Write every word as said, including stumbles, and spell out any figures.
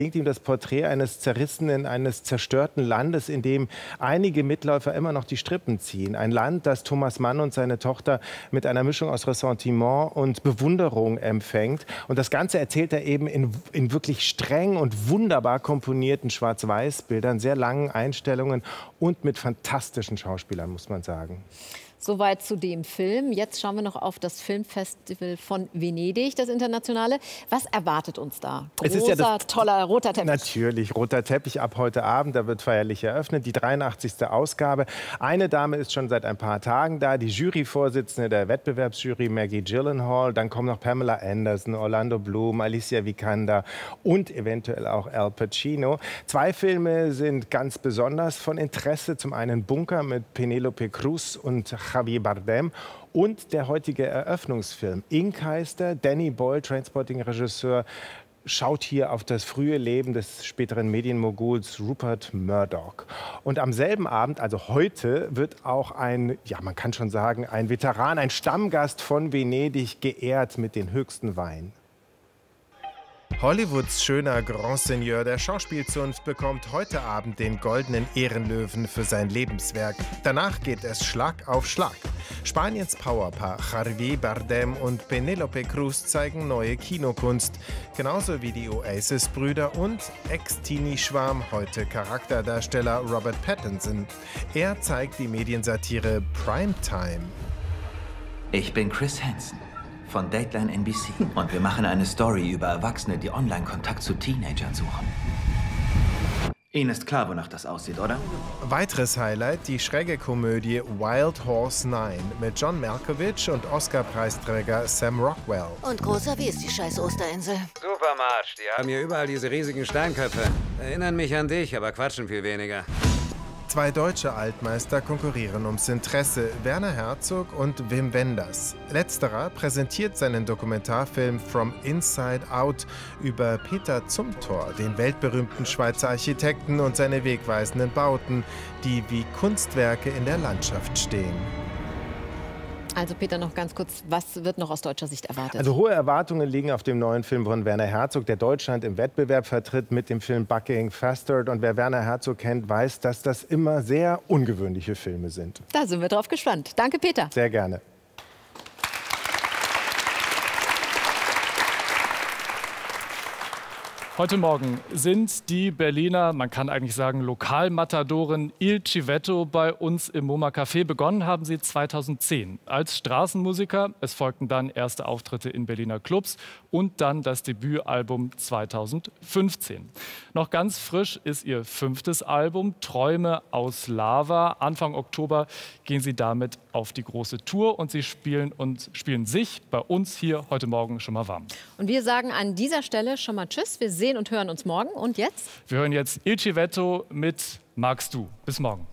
ihm das Porträt eines zerrissenen, eines zerstörten Landes, in dem einige Mitläufer immer noch die Strippen ziehen. Ein Land, das Thomas Mann und seine Tochter mit einer Mischung aus Ressentiment und Bewunderung empfängt. Und das Ganze erzählt er eben in, in wirklich streng und wunderbar komponierten Schwarz-Weiß-Bildern, sehr langen Einstellungen und mit fantastischen Schauspielern, muss man sagen. Soweit zu dem Film. Jetzt schauen wir noch auf das Filmfestival von Venedig, das internationale. Was erwartet uns da? Großer, es ist ja das, toller, roter Teppich. Natürlich, roter Teppich ab heute Abend. Da wird feierlich eröffnet. Die dreiundachtzigste Ausgabe. Eine Dame ist schon seit ein paar Tagen da. Die Juryvorsitzende der Wettbewerbsjury, Maggie Gyllenhaal. Dann kommen noch Pamela Anderson, Orlando Bloom, Alicia Vikander und eventuell auch Al Pacino. Zwei Filme sind ganz besonders von Interesse. Zum einen Bunker mit Penelope Cruz und Javier Bardem und der heutige Eröffnungsfilm Ink heißt er. Danny Boyle, Trainspotting-Regisseur, schaut hier auf das frühe Leben des späteren Medienmoguls Rupert Murdoch. Und am selben Abend, also heute, wird auch ein, ja man kann schon sagen, ein Veteran, ein Stammgast von Venedig geehrt mit den höchsten Weinen. Hollywoods schöner Grand Seigneur der Schauspielzunft bekommt heute Abend den goldenen Ehrenlöwen für sein Lebenswerk. Danach geht es Schlag auf Schlag. Spaniens Powerpaar Javier Bardem und Penelope Cruz zeigen neue Kinokunst. Genauso wie die Oasis-Brüder und Ex-Teenie-Schwarm, heute Charakterdarsteller Robert Pattinson. Er zeigt die Mediensatire Primetime. Ich bin Chris Hansen von Dateline N B C und wir machen eine Story über Erwachsene, die Online-Kontakt zu Teenagern suchen. Ihnen ist klar, wonach das aussieht, oder? Weiteres Highlight, die schräge Komödie Wild Horse neun mit John Malkovich und Oscar-Preisträger Sam Rockwell. Und großer, wie ist die scheiß Osterinsel? Super, Marsch. Die haben hier überall diese riesigen Steinköpfe. Erinnern mich an dich, aber quatschen viel weniger. Zwei deutsche Altmeister konkurrieren ums Interesse, Werner Herzog und Wim Wenders. Letzterer präsentiert seinen Dokumentarfilm From Inside Out über Peter Zumthor, den weltberühmten Schweizer Architekten und seine wegweisenden Bauten, die wie Kunstwerke in der Landschaft stehen. Also Peter, noch ganz kurz, was wird noch aus deutscher Sicht erwartet? Also hohe Erwartungen liegen auf dem neuen Film von Werner Herzog, der Deutschland im Wettbewerb vertritt mit dem Film Bucking Fastered. Und wer Werner Herzog kennt, weiß, dass das immer sehr ungewöhnliche Filme sind. Da sind wir drauf gespannt. Danke, Peter. Sehr gerne. Heute Morgen sind die Berliner, man kann eigentlich sagen Lokalmatadoren Il Civetto bei uns im MoMA Café. Begonnen haben sie zweitausendzehn als Straßenmusiker. Es folgten dann erste Auftritte in Berliner Clubs und dann das Debütalbum zweitausendfünfzehn. Noch ganz frisch ist ihr fünftes Album Träume aus Lava. Anfang Oktober gehen sie damit auf die große Tour und sie spielen, und spielen sich bei uns hier heute Morgen schon mal warm. Und wir sagen an dieser Stelle schon mal Tschüss. Wir sehen und hören uns morgen. Und jetzt? Wir hören jetzt Il Civetto mit Magst du. Bis morgen.